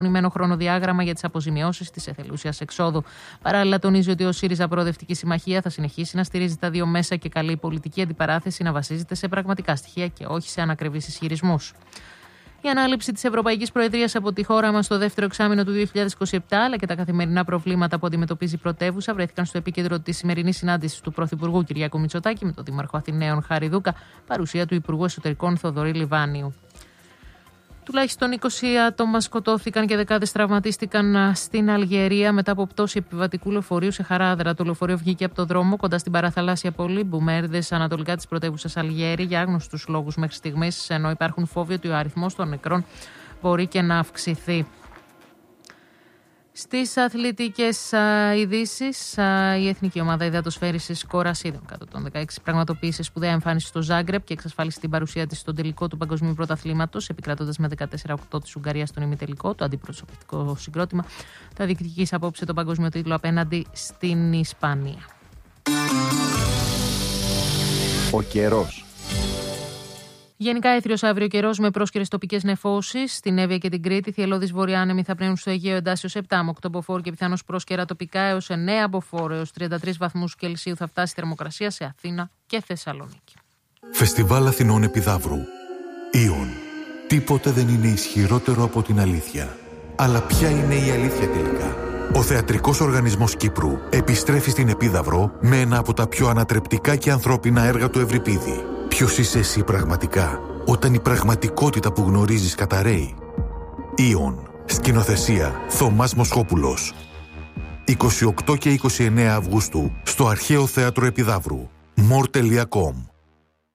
χρονοδιάγραμμα για τις αποζημιώσεις της εθελούσιας εξόδου. Παράλληλα, τονίζει ότι ο ΣΥΡΙΖΑ Προοδευτική Συμμαχία θα συνεχίσει να στηρίζει τα δύο μέσα και καλεί η πολιτική αντιπαράθεση να βασίζεται σε πραγματικά στοιχεία και όχι σε ανακρεβείς ισχυρισμούς. Η ανάληψη της Ευρωπαϊκής Προεδρίας από τη χώρα μας στο δεύτερο εξάμηνο του 2027, αλλά και τα καθημερινά προβλήματα που αντιμετωπίζει η πρωτεύουσα, βρέθηκαν στο επίκεντρο της σημερινής συνάντησης του Πρωθυπουργού Κυριάκου Μητσοτάκη με τον Δήμαρχο Αθηναίων Χάρη Δούκα, παρουσία του Υπουργού Εσωτερικών Θοδωρή Λιβάνιου. Τουλάχιστον 20 άτομα σκοτώθηκαν και δεκάδες τραυματίστηκαν στην Αλγερία μετά από πτώση επιβατικού λεωφορείου σε Χαράδρα. Το λεωφορείο βγήκε από το δρόμο κοντά στην παραθαλάσσια πόλη Μπουμέρδες, ανατολικά της πρωτεύουσας Αλγέρη, για άγνωστους λόγους μέχρι στιγμής, ενώ υπάρχουν φόβοι ότι ο αριθμός των νεκρών μπορεί και να αυξηθεί. Στις αθλητικές ειδήσεις, η εθνική ομάδα υδατοσφαίρισης Κορασίδων κάτω των 16 πραγματοποίησε σπουδαία εμφάνιση στο Ζάγκρεπ και εξασφάλισε την παρουσία της στον τελικό του Παγκοσμίου Πρωταθλήματος, επικρατώντας με 14-8 της Ουγγαρίας στον ημιτελικό. Το αντιπροσωπευτικό συγκρότημα θα διεκδικήσει απόψε τον παγκόσμιο τίτλο απέναντι στην Ισπανία. Ο καιρός. Γενικά έθριος αύριο καιρός με πρόσκαιρες τοπικές νεφώσεις. Στην Εύβοια και την Κρήτη, θυελλώδεις βορειάνεμοι θα πνέουν στο Αιγαίο εντάσσεως 7 με 8 μποφόρ και πιθανώς πρόσκαιρα τοπικά έως 9 μποφόρ, έως 33 βαθμούς Κελσίου θα φτάσει η θερμοκρασία σε Αθήνα και Θεσσαλονίκη. Φεστιβάλ Αθηνών Επιδαύρου. Ήον. Τίποτε δεν είναι ισχυρότερο από την αλήθεια. Αλλά ποια είναι η αλήθεια τελικά? Ο Θεατρικός Οργανισμός Κύπρου επιστρέφει στην Επίδαυρο με ένα από τα πιο ανατρεπτικά και ανθρώπινα έργα του Ευρυπίδη. Ποιος είσαι εσύ πραγματικά, όταν η πραγματικότητα που γνωρίζεις καταρρέει? Ήον. Σκηνοθεσία Θωμάς Μοσχόπουλος. 28 και 29 Αυγούστου στο Αρχαίο Θέατρο Επιδαύρου. more.com